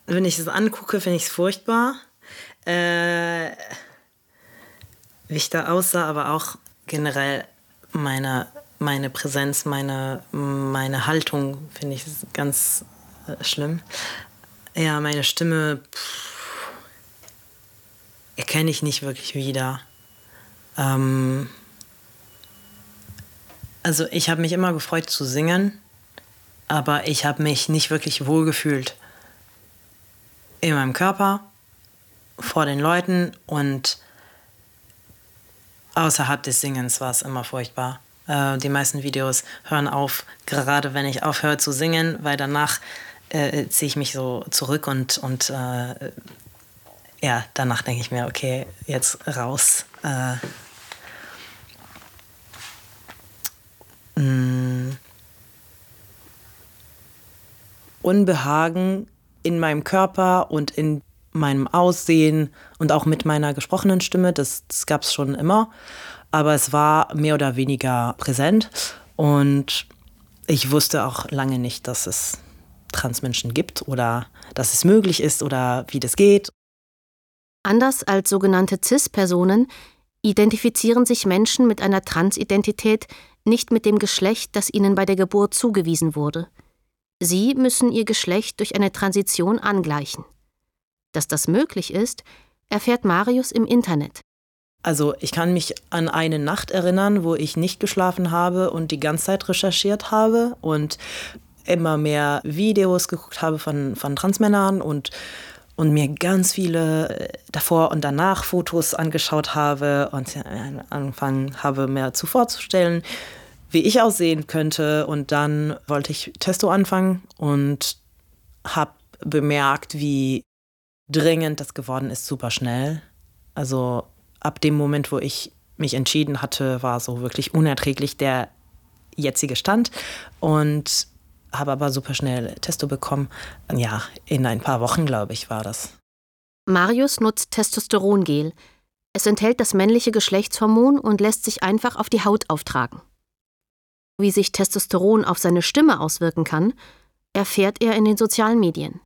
Wenn ich es angucke, finde ich es furchtbar. Wie ich da aussah, aber auch generell meine Präsenz, meine Haltung finde ich ganz schlimm. Ja, meine Stimme erkenne ich nicht wirklich wieder. Also ich habe mich immer gefreut zu singen, aber ich habe mich nicht wirklich wohlgefühlt in meinem Körper, vor den Leuten und außerhalb des Singens war es immer furchtbar. Die meisten Videos hören auf, gerade wenn ich aufhöre zu singen, weil danach ziehe ich mich so zurück und ja, danach denke ich mir, okay, jetzt raus. Unbehagen in meinem Körper und in meinem Aussehen und auch mit meiner gesprochenen Stimme, das gab es schon immer, aber es war mehr oder weniger präsent und ich wusste auch lange nicht, dass es Transmenschen gibt oder dass es möglich ist oder wie das geht. Anders als sogenannte Cis-Personen identifizieren sich Menschen mit einer Transidentität nicht mit dem Geschlecht, das ihnen bei der Geburt zugewiesen wurde. Sie müssen ihr Geschlecht durch eine Transition angleichen. Dass das möglich ist, erfährt Marius im Internet. Also ich kann mich an eine Nacht erinnern, wo ich nicht geschlafen habe und die ganze Zeit recherchiert habe und immer mehr Videos geguckt habe von Transmännern und mir ganz viele davor und danach Fotos angeschaut habe und angefangen habe, mir vorzustellen, wie ich aussehen könnte. Und dann wollte ich Testo anfangen und habe bemerkt, wie dringend das geworden ist, super schnell. Also ab dem Moment, wo ich mich entschieden hatte, war so wirklich unerträglich der jetzige Stand. Und habe aber super schnell Testo bekommen. Ja, in ein paar Wochen, glaube ich, war das. Marius nutzt Testosterongel. Es enthält das männliche Geschlechtshormon und lässt sich einfach auf die Haut auftragen. Wie sich Testosteron auf seine Stimme auswirken kann, erfährt er in den sozialen Medien.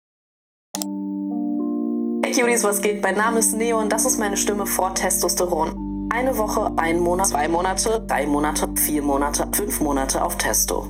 Hey Cuties, was geht? Mein Name ist Neo und das ist meine Stimme vor Testosteron. 1 Woche, 1 Monat, 2 Monate, 3 Monate, 4 Monate, 5 Monate auf Testo.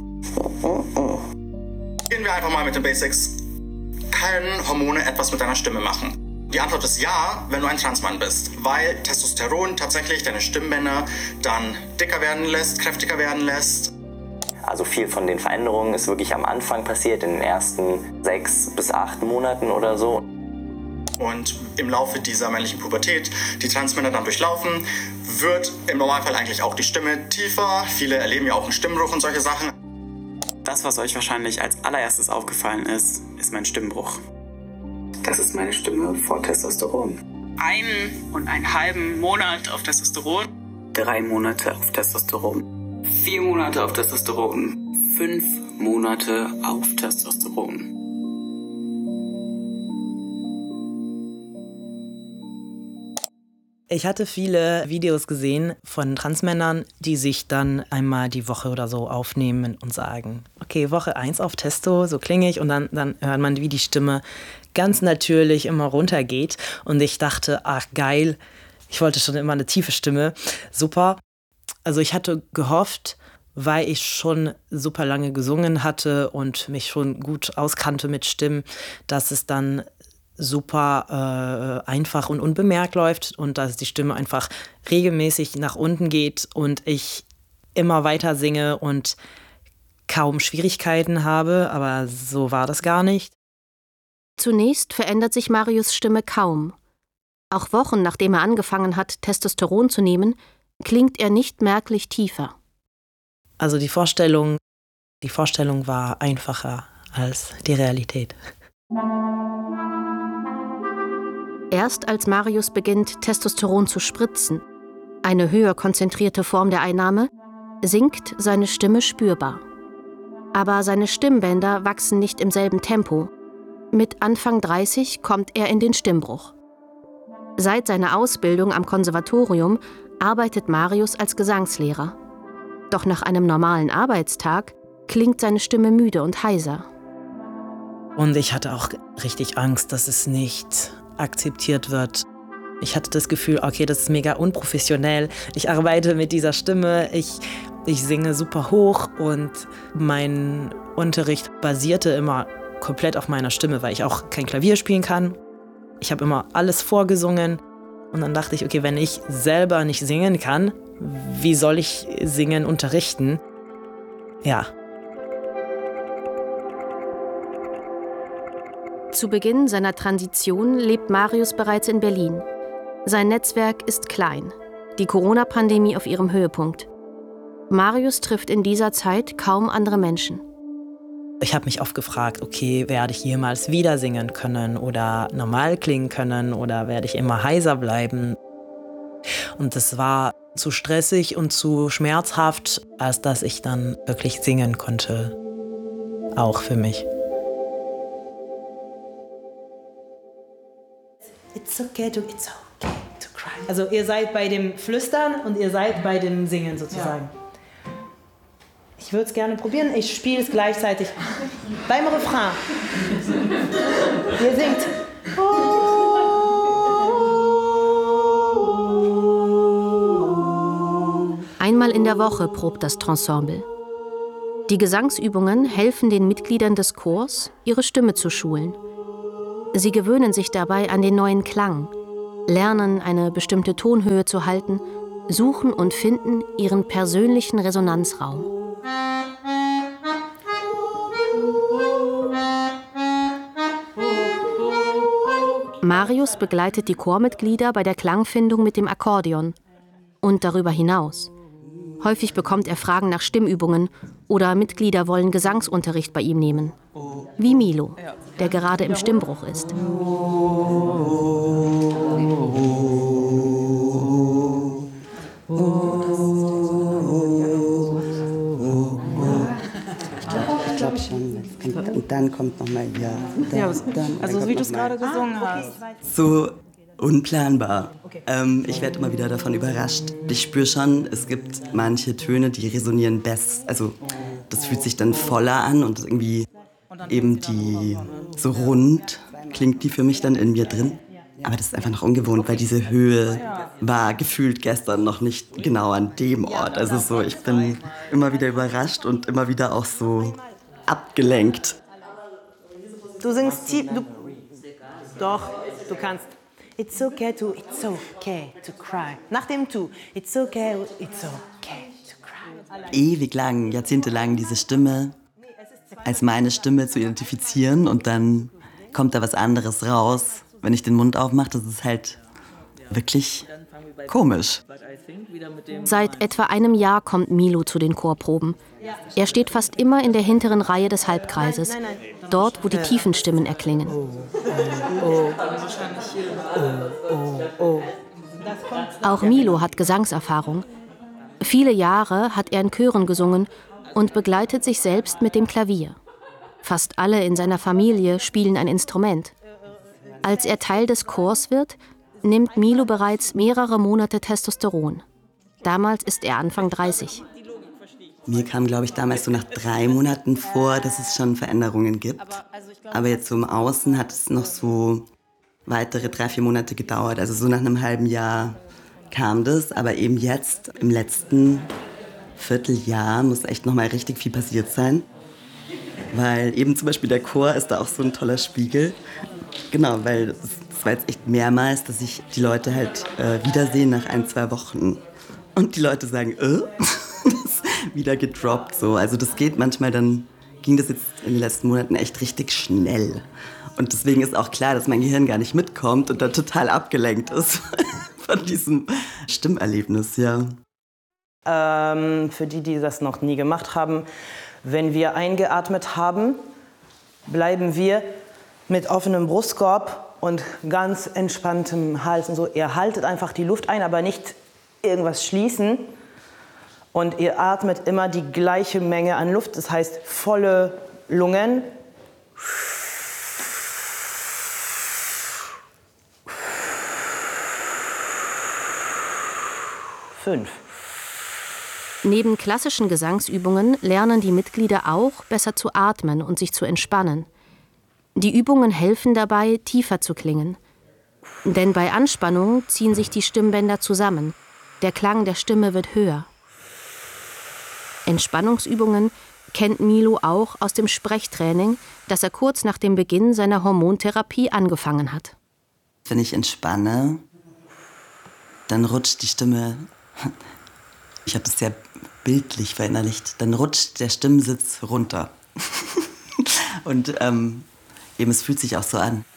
Gehen wir einfach mal mit den Basics. Können Hormone etwas mit deiner Stimme machen? Die Antwort ist ja, wenn du ein Transmann bist, weil Testosteron tatsächlich deine Stimmbänder dann dicker werden lässt, kräftiger werden lässt. Also viel von den Veränderungen ist wirklich am Anfang passiert, in den ersten 6 bis 8 Monaten oder so. Und im Laufe dieser männlichen Pubertät, die Transmänner dann durchlaufen, wird im Normalfall eigentlich auch die Stimme tiefer. Viele erleben ja auch einen Stimmbruch und solche Sachen. Das, was euch wahrscheinlich als allererstes aufgefallen ist, ist mein Stimmbruch. Das ist meine Stimme vor Testosteron. 1,5 Monat auf Testosteron. 3 Monate auf Testosteron. 4 Monate auf Testosteron. 5 Monate auf Testosteron. Ich hatte viele Videos gesehen von Transmännern, die sich dann einmal die Woche oder so aufnehmen und sagen, okay, Woche 1 auf Testo, so klinge ich. Und dann hört man, wie die Stimme ganz natürlich immer runtergeht. Und ich dachte, ach geil, ich wollte schon immer eine tiefe Stimme, super. Also ich hatte gehofft, weil ich schon super lange gesungen hatte und mich schon gut auskannte mit Stimmen, dass es dann super einfach und unbemerkt läuft und dass die Stimme einfach regelmäßig nach unten geht und ich immer weiter singe und kaum Schwierigkeiten habe, aber so war das gar nicht. Zunächst verändert sich Marius' Stimme kaum. Auch Wochen nachdem er angefangen hat, Testosteron zu nehmen, klingt er nicht merklich tiefer. Also die Vorstellung war einfacher als die Realität. Erst als Marius beginnt, Testosteron zu spritzen, eine höher konzentrierte Form der Einnahme, sinkt seine Stimme spürbar. Aber seine Stimmbänder wachsen nicht im selben Tempo. Mit Anfang 30 kommt er in den Stimmbruch. Seit seiner Ausbildung am Konservatorium arbeitet Marius als Gesangslehrer. Doch nach einem normalen Arbeitstag klingt seine Stimme müde und heiser. Und ich hatte auch richtig Angst, dass es nicht akzeptiert wird. Ich hatte das Gefühl, okay, das ist mega unprofessionell. Ich arbeite mit dieser Stimme, ich singe super hoch und mein Unterricht basierte immer komplett auf meiner Stimme, weil ich auch kein Klavier spielen kann. Ich habe immer alles vorgesungen und dann dachte ich, okay, wenn ich selber nicht singen kann, wie soll ich Singen unterrichten? Ja. Zu Beginn seiner Transition lebt Marius bereits in Berlin. Sein Netzwerk ist klein, die Corona-Pandemie auf ihrem Höhepunkt. Marius trifft in dieser Zeit kaum andere Menschen. Ich habe mich oft gefragt, okay, werde ich jemals wieder singen können oder normal klingen können oder werde ich immer heiser bleiben? Und das war zu stressig und zu schmerzhaft, als dass ich dann wirklich singen konnte. Auch für mich. It's okay to cry. Also ihr seid bei dem Flüstern und ihr seid bei dem Singen sozusagen. Ja. Ich würde es gerne probieren. Ich spiele es gleichzeitig beim Refrain. Ihr singt. Einmal in der Woche probt das Trensemble. Die Gesangsübungen helfen den Mitgliedern des Chors, ihre Stimme zu schulen. Sie gewöhnen sich dabei an den neuen Klang, lernen, eine bestimmte Tonhöhe zu halten, suchen und finden ihren persönlichen Resonanzraum. Marius begleitet die Chormitglieder bei der Klangfindung mit dem Akkordeon und darüber hinaus. Häufig bekommt er Fragen nach Stimmübungen oder Mitglieder wollen Gesangsunterricht bei ihm nehmen. Wie Milo, der gerade im Stimmbruch ist. Ich glaube schon. Und dann kommt nochmal ja. Also wie du es gerade gesungen hast. So unplanbar. Ich werde immer wieder davon überrascht. Ich spüre schon, es gibt manche Töne, die resonieren best. Also das fühlt sich dann voller an und irgendwie eben die so rund klingt die für mich dann in mir drin. Aber das ist einfach noch ungewohnt, weil diese Höhe war gefühlt gestern noch nicht genau an dem Ort. Also so, ich bin immer wieder überrascht und immer wieder auch so abgelenkt. Du singst tief, doch, du kannst. It's okay to cry. Nach dem Tu. It's okay to cry. Ewig lang, jahrzehntelang diese Stimme als meine Stimme zu identifizieren und dann kommt da was anderes raus. Wenn ich den Mund aufmache, das ist halt wirklich komisch. Seit etwa einem Jahr kommt Milo zu den Chorproben. Er steht fast immer in der hinteren Reihe des Halbkreises, dort, wo die tiefen Stimmen erklingen. Auch Milo hat Gesangserfahrung. Viele Jahre hat er in Chören gesungen und begleitet sich selbst mit dem Klavier. Fast alle in seiner Familie spielen ein Instrument. Als er Teil des Chors wird, nimmt Milo bereits mehrere Monate Testosteron. Damals ist er Anfang 30. Mir kam, glaube ich, damals so nach 3 Monaten vor, dass es schon Veränderungen gibt. Aber jetzt so im Außen hat es noch so weitere 3-4 Monate gedauert. Also so nach einem halben Jahr kam das. Aber eben jetzt, im letzten Vierteljahr, muss echt noch mal richtig viel passiert sein. Weil eben zum Beispiel der Chor ist da auch so ein toller Spiegel. Genau, weil das war jetzt echt mehrmals, dass ich die Leute halt wiedersehe nach 1-2 Wochen. Und die Leute sagen, das ist wieder gedroppt so. Also das geht manchmal, dann ging das jetzt in den letzten Monaten echt richtig schnell. Und deswegen ist auch klar, dass mein Gehirn gar nicht mitkommt und dann total abgelenkt ist von diesem Stimmerlebnis, ja. Für die das noch nie gemacht haben, wenn wir eingeatmet haben, bleiben wir mit offenem Brustkorb und ganz entspanntem Hals und so. Ihr haltet einfach die Luft ein, aber nicht irgendwas schließen. Und ihr atmet immer die gleiche Menge an Luft, das heißt volle Lungen. 5. Neben klassischen Gesangsübungen lernen die Mitglieder auch, besser zu atmen und sich zu entspannen. Die Übungen helfen dabei, tiefer zu klingen. Denn bei Anspannung ziehen sich die Stimmbänder zusammen. Der Klang der Stimme wird höher. Entspannungsübungen kennt Milo auch aus dem Sprechtraining, das er kurz nach dem Beginn seiner Hormontherapie angefangen hat. Wenn ich entspanne, dann rutscht die Stimme, ich habe das sehr bildlich verinnerlicht, dann rutscht der Stimmsitz runter. Und eben, es fühlt sich auch so an.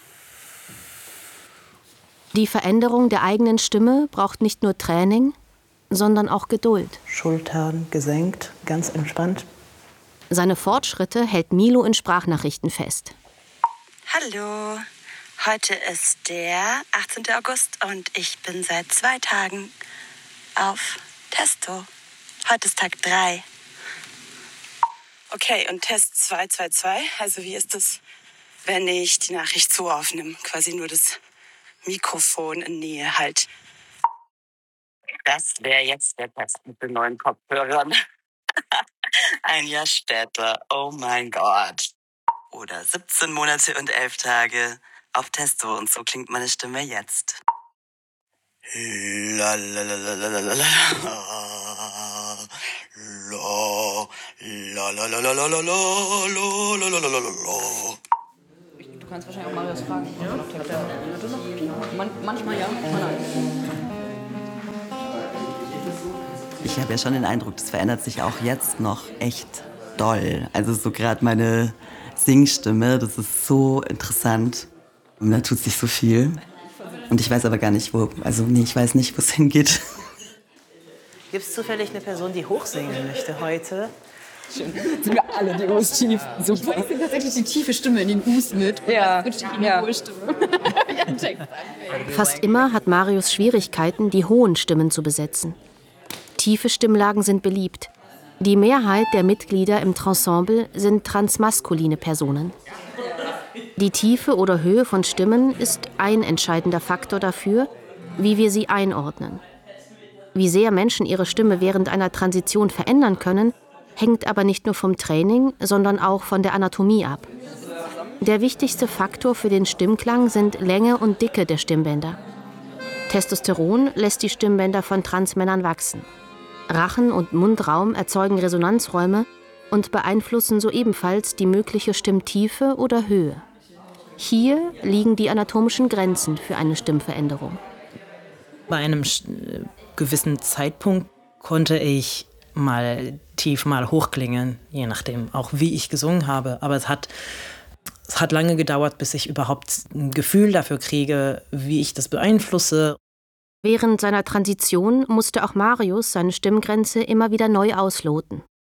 Die Veränderung der eigenen Stimme braucht nicht nur Training, sondern auch Geduld. Schultern gesenkt, ganz entspannt. Seine Fortschritte hält Milo in Sprachnachrichten fest. Hallo, heute ist der 18. August und ich bin seit 2 Tagen auf Testo. Heute ist Tag 3. Okay, und Test 222, also wie ist es, wenn ich die Nachricht so aufnehme? Quasi nur das Mikrofon in Nähe halt. Das wäre jetzt der Test mit den neuen Kopfhörern. Ein Jahr später, oh mein Gott. Oder 17 Monate und 11 Tage auf Testo und so klingt meine Stimme jetzt. La la la la la la la la la la la la la la la la la. Du kannst wahrscheinlich auch Marius fragen. Ja? Manchmal ja, manchmal nein. Ich habe ja schon den Eindruck, das verändert sich auch jetzt noch echt doll. Also so gerade meine Singstimme, das ist so interessant. Und da tut sich so viel. Und ich weiß aber gar nicht, wo. Also nee, ich weiß nicht, wo es hingeht. Gibt es zufällig eine Person, die hochsingen möchte heute? Schön. Sind wir alle die U's tief. Super. Ich singe tatsächlich die tiefe Stimme in den U's mit. Ja. Die hohe Stimme. Fast immer hat Marius Schwierigkeiten, die hohen Stimmen zu besetzen. Tiefe Stimmlagen sind beliebt. Die Mehrheit der Mitglieder im Trensemble sind transmaskuline Personen. Die Tiefe oder Höhe von Stimmen ist ein entscheidender Faktor dafür, wie wir sie einordnen. Wie sehr Menschen ihre Stimme während einer Transition verändern können, hängt aber nicht nur vom Training, sondern auch von der Anatomie ab. Der wichtigste Faktor für den Stimmklang sind Länge und Dicke der Stimmbänder. Testosteron lässt die Stimmbänder von Transmännern wachsen. Rachen- und Mundraum erzeugen Resonanzräume und beeinflussen so ebenfalls die mögliche Stimmtiefe oder Höhe. Hier liegen die anatomischen Grenzen für eine Stimmveränderung. Bei einem gewissen Zeitpunkt konnte ich mal tief, mal hoch klingen, je nachdem auch wie ich gesungen habe. Aber es hat lange gedauert, bis ich überhaupt ein Gefühl dafür kriege, wie ich das beeinflusse. Während seiner Transition musste auch Marius seine Stimmgrenze immer wieder neu ausloten.